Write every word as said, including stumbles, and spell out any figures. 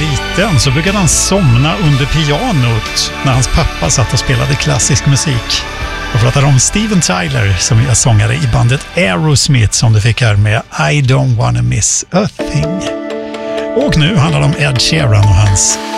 liten så brukade han somna under pianot när hans pappa satt och spelade klassisk musik. Jag pratar om Steven Tyler som är sångare i bandet Aerosmith som du fick här med I don't wanna miss a thing. Och nu handlar det om Ed Sheeran och hans